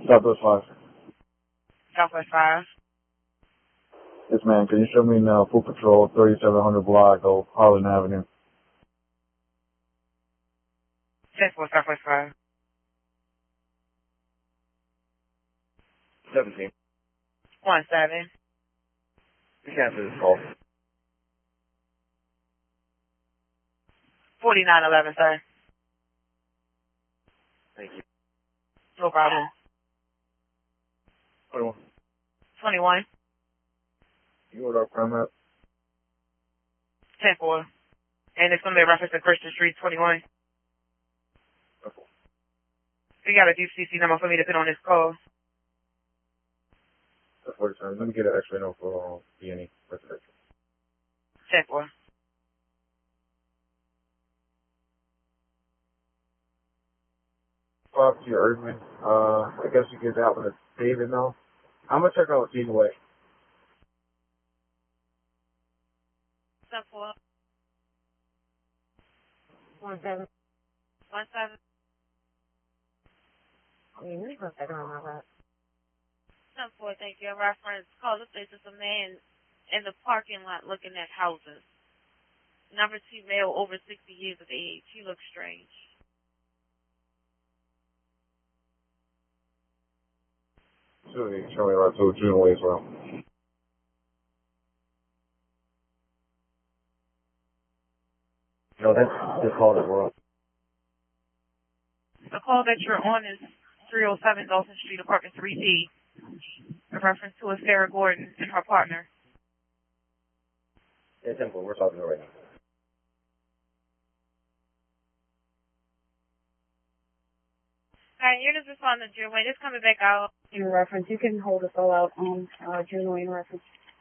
Southwest 5. Southwest 5. Yes, ma'am. Can you show me full patrol, 3700 block of Harlan Avenue? 10-4, Southwest 5. 17. 1-7. You can answer this call. 4911, sir. Thank you. No problem. 21. 21. You order up crime map? 10-4. And it's going to be a reference to Christian Street 21. Okay. You got a DCC number for me to put on this call? That's 47. Let me get an X-ray note for B&E. 10-4. Talk to your Erdman. I guess you get that one to David now. I'm gonna check out either way. 10-4. 1-7. 1-7. I mean, this is on my lap. 10-4, thank you. A reference call the place of a man in the parking lot looking at houses. Number 2 male over 60 years of age. He looks strange. So you can show me right to June way as well. No, that's the call that we're on. The call that you're on is 307 Dalton Street, apartment 3D. A reference to a Sarah Gordon and her partner. Yeah, 10-4. We're talking to her right now. Hi, you're just responding to June Wayne. Just coming back out. In reference, you can hold us all out on June Wayne reference.